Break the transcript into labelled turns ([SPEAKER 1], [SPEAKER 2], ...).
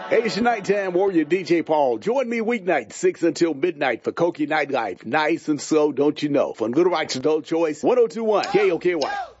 [SPEAKER 1] Hey, it's your nighttime warrior, DJ Paul. Join me weeknight, 6 until midnight for Koki Nightlife. Nice and slow, don't you know? From Little Rock's Adult Choice, 1021 KOKY.